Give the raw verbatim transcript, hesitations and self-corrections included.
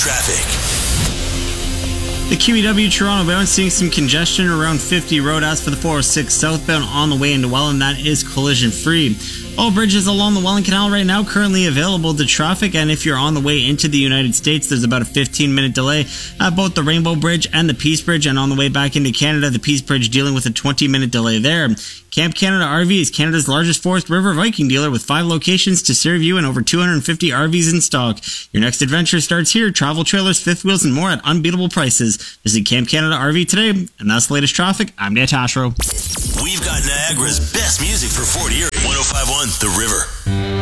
traffic. The Q E W Toronto bound seeing some congestion around fifty Road as for the four oh six southbound on the way into Welland. That is collision free. All bridges along the Welland Canal right now currently available to traffic, and if you're on the way into the United States, there's about a fifteen minute delay at both the Rainbow Bridge and the Peace Bridge, and on the way back into Canada, the Peace Bridge dealing with a twenty minute delay there. Camp Canada R V is Canada's largest Forest River Viking dealer with five locations to serve you and over two hundred fifty R Vs in stock. Your next adventure starts here. Travel trailers, fifth wheels, and more at unbeatable prices. Visit Camp Canada R V today, and that's the latest traffic. I'm Dan Tashro. We've got Niagara's best music for Fort Erie. one oh five point one The River.